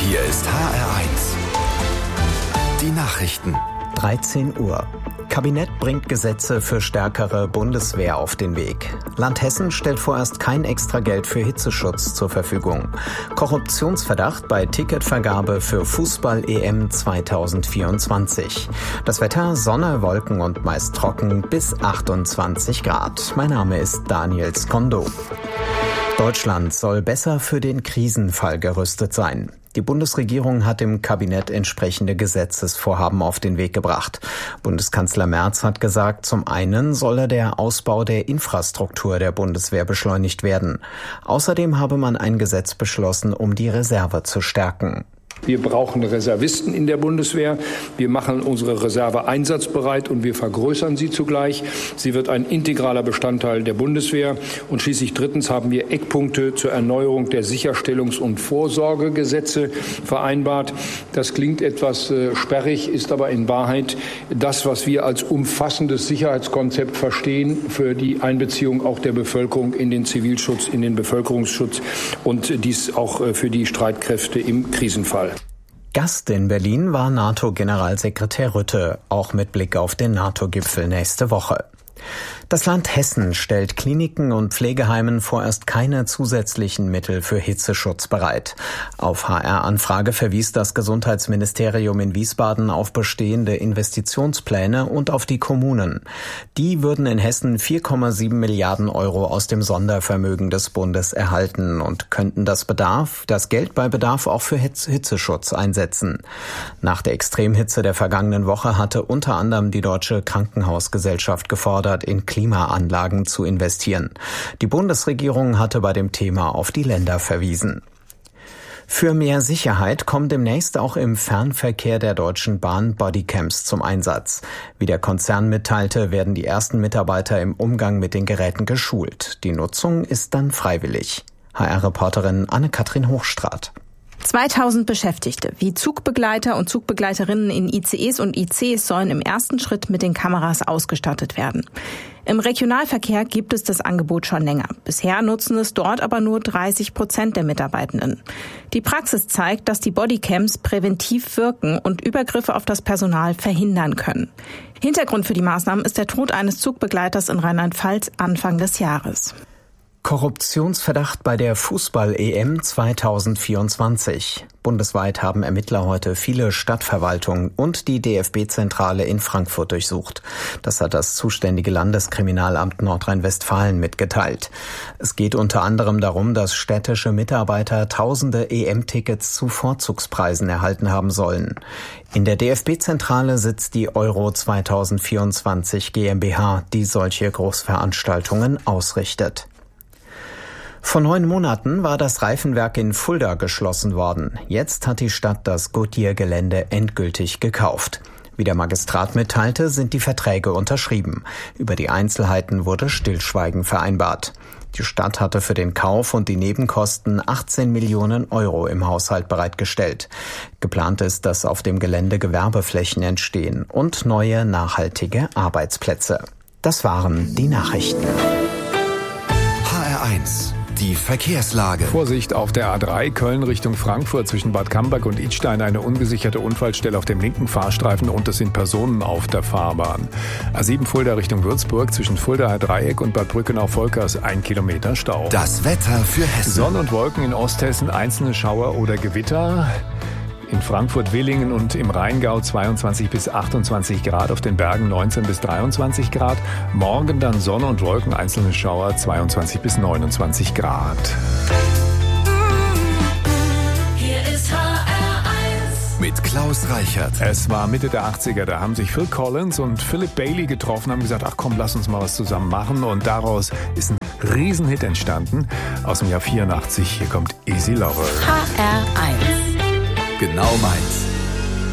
Hier ist HR1. Die Nachrichten. 13 Uhr. Kabinett bringt Gesetze für stärkere Bundeswehr auf den Weg. Land Hessen stellt vorerst kein Extrageld für Hitzeschutz zur Verfügung. Korruptionsverdacht bei Ticketvergabe für Fußball-EM 2024. Das Wetter: Sonne, Wolken und meist trocken bis 28 Grad. Mein Name ist Daniel Skondo. Deutschland soll besser für den Krisenfall gerüstet sein. Die Bundesregierung hat im Kabinett entsprechende Gesetzesvorhaben auf den Weg gebracht. Bundeskanzler Merz hat gesagt, zum einen solle der Ausbau der Infrastruktur der Bundeswehr beschleunigt werden. Außerdem habe man ein Gesetz beschlossen, um die Reserve zu stärken. Wir brauchen Reservisten in der Bundeswehr. Wir machen unsere Reserve einsatzbereit und wir vergrößern sie zugleich. Sie wird ein integraler Bestandteil der Bundeswehr. Und schließlich drittens haben wir Eckpunkte zur Erneuerung der Sicherstellungs- und Vorsorgegesetze vereinbart. Das klingt etwas sperrig, ist aber in Wahrheit das, was wir als umfassendes Sicherheitskonzept verstehen für die Einbeziehung auch der Bevölkerung in den Zivilschutz, in den Bevölkerungsschutz und dies auch für die Streitkräfte im Krisenfall. Gast in Berlin war NATO-Generalsekretär Rutte, auch mit Blick auf den NATO-Gipfel nächste Woche. Das Land Hessen stellt Kliniken und Pflegeheimen vorerst keine zusätzlichen Mittel für Hitzeschutz bereit. Auf HR-Anfrage verwies das Gesundheitsministerium in Wiesbaden auf bestehende Investitionspläne und auf die Kommunen. Die würden in Hessen 4,7 Milliarden Euro aus dem Sondervermögen des Bundes erhalten und könnten das Geld bei Bedarf auch für Hitzeschutz einsetzen. Nach der Extremhitze der vergangenen Woche hatte unter anderem die Deutsche Krankenhausgesellschaft gefordert, in Klimaanlagen zu investieren. Die Bundesregierung hatte bei dem Thema auf die Länder verwiesen. Für mehr Sicherheit kommen demnächst auch im Fernverkehr der Deutschen Bahn Bodycams zum Einsatz. Wie der Konzern mitteilte, werden die ersten Mitarbeiter im Umgang mit den Geräten geschult. Die Nutzung ist dann freiwillig. HR-Reporterin Anne-Kathrin Hochstraat. 2000 Beschäftigte wie Zugbegleiter und Zugbegleiterinnen in ICEs und ICs sollen im ersten Schritt mit den Kameras ausgestattet werden. Im Regionalverkehr gibt es das Angebot schon länger. Bisher nutzen es dort aber nur 30% der Mitarbeitenden. Die Praxis zeigt, dass die Bodycams präventiv wirken und Übergriffe auf das Personal verhindern können. Hintergrund für die Maßnahmen ist der Tod eines Zugbegleiters in Rheinland-Pfalz Anfang des Jahres. Korruptionsverdacht bei der Fußball-EM 2024. Bundesweit haben Ermittler heute viele Stadtverwaltungen und die DFB-Zentrale in Frankfurt durchsucht. Das hat das zuständige Landeskriminalamt Nordrhein-Westfalen mitgeteilt. Es geht unter anderem darum, dass städtische Mitarbeiter tausende EM-Tickets zu Vorzugspreisen erhalten haben sollen. In der DFB-Zentrale sitzt die Euro 2024 GmbH, die solche Großveranstaltungen ausrichtet. Vor 9 Monaten war das Reifenwerk in Fulda geschlossen worden. Jetzt hat die Stadt das Goodyear-Gelände endgültig gekauft. Wie der Magistrat mitteilte, sind die Verträge unterschrieben. Über die Einzelheiten wurde Stillschweigen vereinbart. Die Stadt hatte für den Kauf und die Nebenkosten 18 Millionen Euro im Haushalt bereitgestellt. Geplant ist, dass auf dem Gelände Gewerbeflächen entstehen und neue nachhaltige Arbeitsplätze. Das waren die Nachrichten. HR1. Die Verkehrslage. Vorsicht auf der A3 Köln Richtung Frankfurt zwischen Bad Camberg und Idstein. Eine ungesicherte Unfallstelle auf dem linken Fahrstreifen und es sind Personen auf der Fahrbahn. A7 Fulda Richtung Würzburg zwischen Fuldaer Dreieck und Bad Brückenau-Volkers 1 Kilometer Stau. Das Wetter für Hessen. Sonne und Wolken in Osthessen, einzelne Schauer oder Gewitter. In Frankfurt-Villingen und im Rheingau 22 bis 28 Grad, auf den Bergen 19 bis 23 Grad. Morgen dann Sonne und Wolken, einzelne Schauer 22 bis 29 Grad. Hier ist HR1 mit Klaus Reichert. Es war Mitte der 80er, da haben sich Phil Collins und Philip Bailey getroffen, haben gesagt, ach komm, lass uns mal was zusammen machen. Und daraus ist ein Riesenhit entstanden aus dem Jahr 84. Hier kommt Easy Lover. HR1. Genau meins.